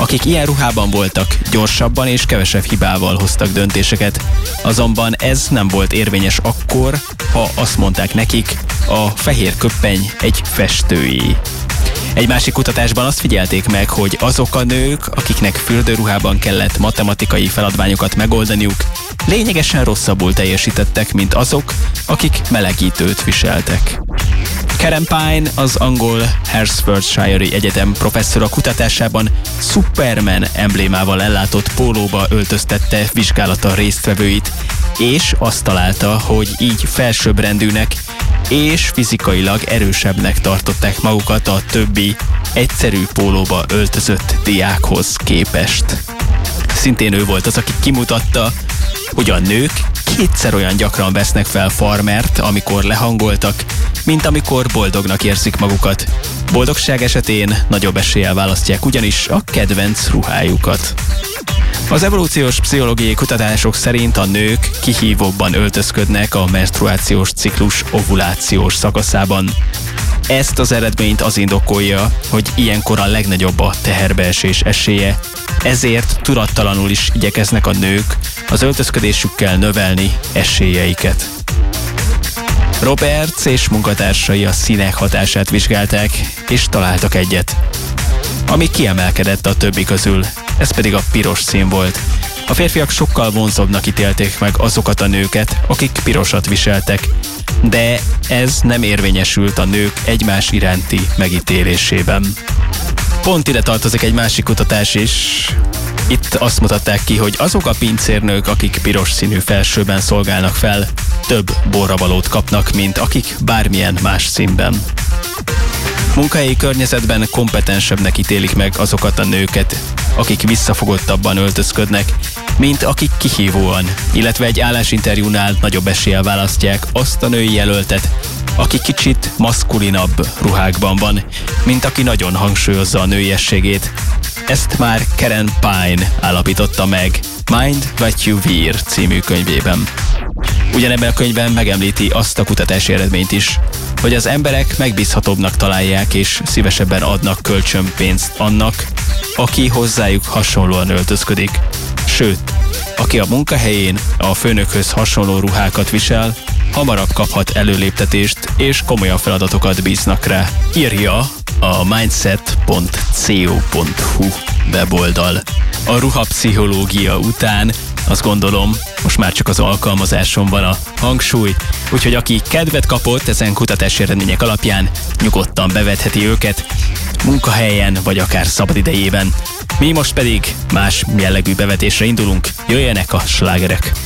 Akik ilyen ruhában voltak, gyorsabban és kevesebb hibával hoztak döntéseket. Azonban ez nem volt érvényes akkor, ha azt mondták nekik, a fehér köppeny egy festőjé. Egy másik kutatásban azt figyelték meg, hogy azok a nők, akiknek fürdőruhában kellett matematikai feladványokat megoldaniuk, lényegesen rosszabbul teljesítettek, mint azok, akik melegítőt viseltek. Karen Pine, az angol Hertfordshire-i Egyetem professzora kutatásában Superman emblémával ellátott pólóba öltöztette vizsgálata résztvevőit, és azt találta, hogy így felsőbbrendűnek és fizikailag erősebbnek tartották magukat a többi egyszerű pólóba öltözött diákhoz képest. Szintén ő volt az, aki kimutatta, hogy a nők kétszer olyan gyakran vesznek fel farmert, amikor lehangoltak, mint amikor boldognak érzik magukat. Boldogság esetén nagyobb eséllyel választják ugyanis a kedvenc ruhájukat. Az evolúciós pszichológiai kutatások szerint a nők kihívóbban öltözködnek a menstruációs ciklus ovulációs szakaszában. Ezt az eredményt az indokolja, hogy ilyenkor a legnagyobb a teherbeesés esélye, ezért tudattalanul is igyekeznek a nők az öltözködésükkel növelni esélyeiket. Roberts és munkatársai a színek hatását vizsgálták, és találtak egyet, ami kiemelkedett a többi közül, ez pedig a piros szín volt. A férfiak sokkal vonzóbbnak ítélték meg azokat a nőket, akik pirosat viseltek, de ez nem érvényesült a nők egymás iránti megítélésében. Pont ide tartozik egy másik kutatás is. Itt azt mutatták ki, hogy azok a pincérnők, akik piros színű felsőben szolgálnak fel, több borravalót kapnak, mint akik bármilyen más színben. Munkahelyi környezetben kompetensebbnek ítélik meg azokat a nőket, akik visszafogottabban öltözködnek, mint akik kihívóan, illetve egy állásinterjúnál nagyobb eséllyel választják azt a női jelöltet, aki kicsit maszkulinabb ruhákban van, mint aki nagyon hangsúlyozza a nőiességét. Ezt már Karen Pine állapította meg Mind What You Wear című könyvében. Ugyanebben a könyvben megemlíti azt a kutatási eredményt is, hogy az emberek megbízhatóbbnak találják és szívesebben adnak kölcsönpénzt annak, aki hozzájuk hasonlóan öltözködik. Sőt, aki a munkahelyén a főnökhöz hasonló ruhákat visel, hamarabb kaphat előléptetést és komolyabb feladatokat bíznak rá, írja a mindset.co.hu weboldal. A ruhapszichológia után azt gondolom, most már csak az alkalmazáson van a hangsúly, úgyhogy aki kedvet kapott ezen kutatási eredmények alapján, nyugodtan bevetheti őket munkahelyen vagy akár szabadidejében. Mi most pedig más jellegű bevetésre indulunk, jöjjenek a slágerek!